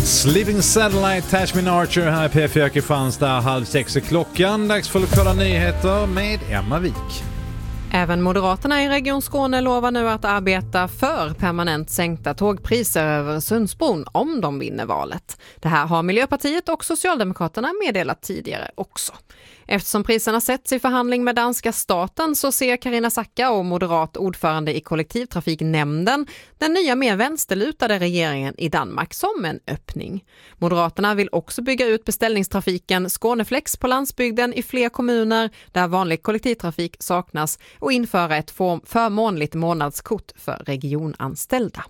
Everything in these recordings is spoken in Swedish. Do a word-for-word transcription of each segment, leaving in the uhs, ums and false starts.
Living Satellite, Tashmin Archer här i P fyra Kristianstad, halv sex är klockan. Dags för lokala nyheter med Emma Wik. Även Moderaterna i Region Skåne lovar nu att arbeta för permanent sänkta tågpriser över Öresundsbron om de vinner valet. Det här har Miljöpartiet och Socialdemokraterna meddelat tidigare också. Eftersom priserna sätts i förhandling med danska staten så ser Carina Zacka och moderat ordförande i kollektivtrafiknämnden den nya mer vänsterlutade regeringen i Danmark som en öppning. Moderaterna vill också bygga ut beställningstrafiken Skåneflex på landsbygden i fler kommuner där vanlig kollektivtrafik saknas och införa ett förmånligt månadskort för regionanställda.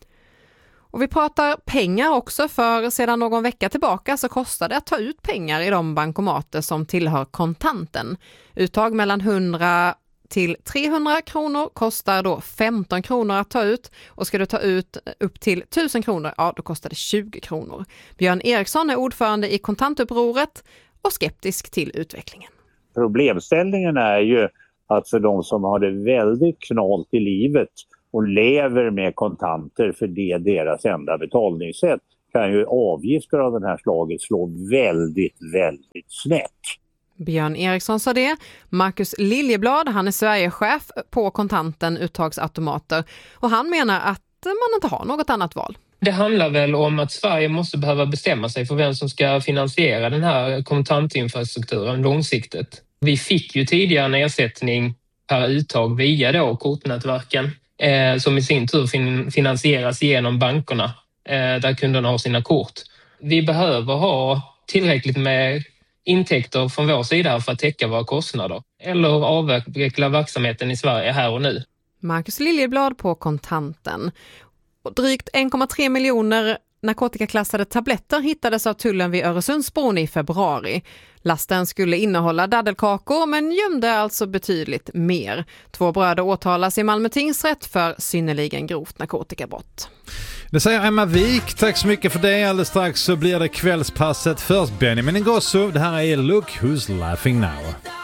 Och vi pratar pengar också, för sedan någon vecka tillbaka så kostar det att ta ut pengar i de bankomater som tillhör kontanten. Uttag mellan hundra till trehundra kronor kostar då femton kronor att ta ut, och ska du ta ut upp till tusen kronor, ja då kostar det tjugo kronor. Björn Eriksson är ordförande i kontantupproret och skeptisk till utvecklingen. Problemställningen är ju att för de som har det väldigt knalt i livet och lever med kontanter för det är deras enda betalningssätt, kan ju avgifter av den här slaget slå väldigt, väldigt snett. Björn Eriksson sa det. Marcus Liljeblad, han är Sverigechef på kontanten uttagsautomater, och han menar att man inte har något annat val. Det handlar väl om att Sverige måste behöva bestämma sig för vem som ska finansiera den här kontantinfrastrukturen långsiktigt. Vi fick ju tidigare en ersättning per uttag via då kortnätverken eh, som i sin tur fin- finansieras genom bankerna eh, där kunderna har sina kort. Vi behöver ha tillräckligt med intäkter från vår sida för att täcka våra kostnader eller avveckla verksamheten i Sverige här och nu. Marcus Liljeblad på kontanten. Och drygt en komma tre miljoner narkotikaklassade tabletter hittades av tullen vid Öresundsbron i februari. Lasten skulle innehålla daddelkakor men gömde alltså betydligt mer. Två bröder åtalas i Malmö tingsrätt för synnerligen grovt narkotikabrott. Det säger Emma Wik. Tack så mycket för det. Alldeles strax så blir det kvällspasset. Först Benjamin Ingrosso. Det här är Look Who's Laughing Now.